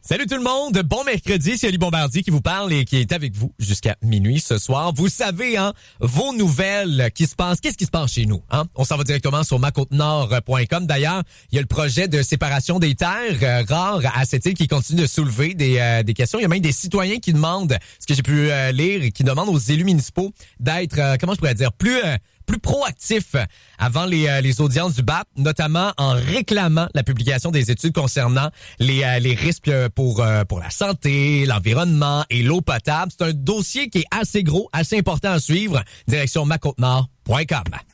Salut tout le monde, bon mercredi, c'est Ali Bombardier qui vous parle et qui est avec vous jusqu'à minuit ce soir. Vous savez, vos nouvelles qui se passent, qu'est-ce qui se passe chez nous? On s'en va directement sur macôtenord.com. D'ailleurs, il y a le projet de séparation des terres rares à cette île qui continue de soulever des questions. Il y a même des citoyens qui demandent, ce que j'ai pu lire, et qui demandent aux élus municipaux d'être, comment je pourrais dire, plus proactif avant les audiences du BAP, notamment en réclamant la publication des études concernant les risques pour la santé, l'environnement et l'eau potable. C'est un dossier qui est assez gros, assez important à suivre. Direction macôtenord.com.